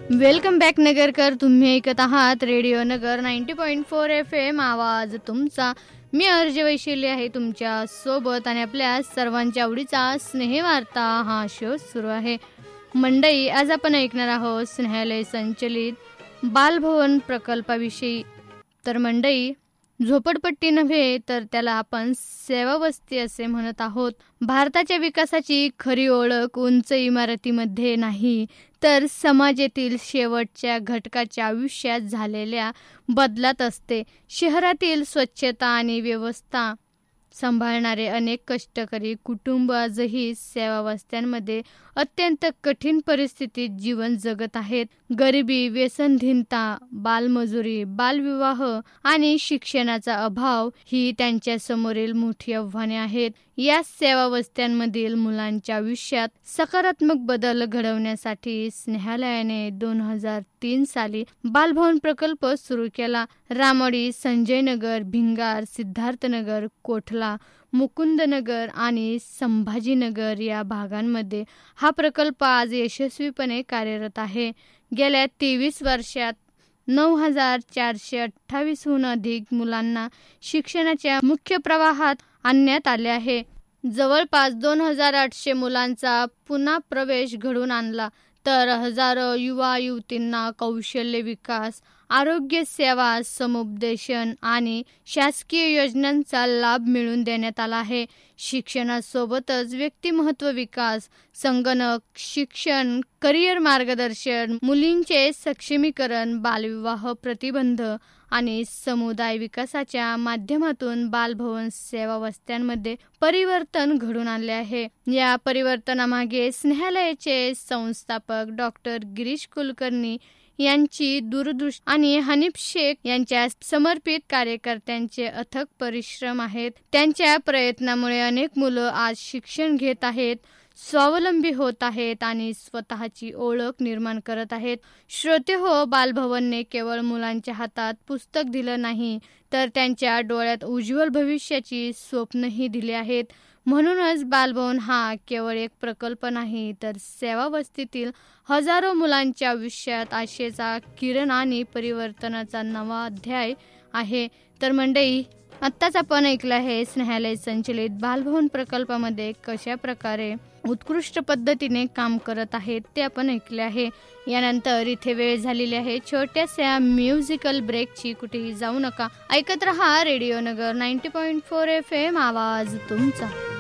Welcome back Nagarkar. तुम्ही ऐकत आहात रेडिओ नगर 90.4 FM आवाज तुमचा. मी अर्ज वैशिल्य आहे तुमच्या सोबत आणि आपल्या सर्वांच्या आवडीचा स्नेहवार्ता हा शो सुरू आहे. मंडई, आज आपण ऐकणार आहोत स्नेहालय संचलित बालभवन प्रकल्पाविषयी. तर मंडई, झोपडपट्टी नव्हे तर त्याला आपण सेवावस्ती असे म्हणत आहोत. भारताच्या विकासाची खरी ओळख उंच इमारतीमध्ये नाही तर समाजातील शेवटच्या घटकाच्या आयुष्यात झालेल्या बदलात असते. शहरातील स्वच्छता आणि व्यवस्था सांभाळणारे अनेक कष्टकरी कुटुंब आजही सेवावस्थांमध्ये अत्यंत कठीण परिस्थितीत जीवन जगत आहेत. गरिबी, व्यसनहीनता, बालमजुरी, बालविवाह आणि शिक्षणाचा अभाव ही त्यांच्या समोरील मोठी आव्हाने आहेत. या सेवावस्थांमधील मुलांच्या आयुष्यात सकारात्मक बदल घडवण्यासाठी स्नेहालयाने 2003 साली बालभवन प्रकल्प सुरू केला. रामवाडी, संजयनगर, भिंगार, सिद्धार्थनगर, कोठला, मुकुंदनगर आणि संभाजीनगर या भागांमध्ये हा प्रकल्प आज यशस्वीपणे कार्यरत आहे. गेल्या 23 वर्षात 9,428हून अधिक मुलांना शिक्षणाच्या मुख्य प्रवाहात आणण्यात आले आहे. जवळपास 2,800 मुलांचा पुन्हा प्रवेश घडवून आणला तर हजारो युवा युवतींना कौशल्य विकास, आरोग्य सेवा, समुपदेशन आणि शासकीय योजनांचा लाभ मिळवून देण्यात आला आहे. शिक्षणासोबतच व्यक्तिमत्व विकास, संगणक शिक्षण, करिअर मार्गदर्शन, मुलींचे सक्षमीकरण, बालविवाह प्रतिबंध आणि समुदाय विकासाच्या माध्यमातून बालभवन सेवावस्थांमध्ये परिवर्तन घडून आणले आहे. या परिवर्तनामागे स्नेहालयाचे संस्थापक डॉक्टर गिरीश कुलकर्णी यांची दूरदृष्टी आणि हनीफ शेख यांच्या समर्पित कार्यकर्त्यांचे अथक परिश्रम आहेत. त्यांच्या प्रयत्नामुळे अनेक मुलं आज शिक्षण घेत आहेत, स्वावलंबी होत आहेत आणि स्वतःची ओळख निर्माण करत आहेत. श्रोते हो, बालभवनने केवळ मुलांच्या हातात पुस्तक दिलं नाही तर त्यांच्या डोळ्यात उज्ज्वल भविष्याची स्वप्नही दिली आहेत. म्हणूनच बालभवन हा केवळ एक प्रकल्प नाही तर सेवावस्थेतील हजारो मुलांच्या आयुष्यात आशेचा किरण आणि परिवर्तनाचा नवा अध्याय आहे. तर मंडळी, आत्ताच आपण ऐकलं आहे स्नेहालय संचलित बालभवन प्रकल्पामध्ये कशा प्रकारे उत्कृष्ट पद्धतीने काम करत आहेत ते आपण ऐकले आहे. यानंतर इथे वेळ झालेली आहे छोट्याशा म्युझिकल ब्रेकची. कुठेही जाऊ नका, ऐकत रहा रेडिओ नगर 90.4 FM आवाज तुमचा.